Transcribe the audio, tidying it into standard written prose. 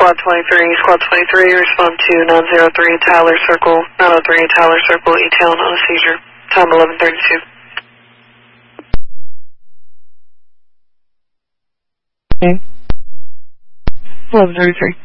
Squad 23, Squad 23, respond to 903 Tyler Circle, 903 Tyler Circle, E-Town on a seizure. Time 11:32. Okay. 11:33.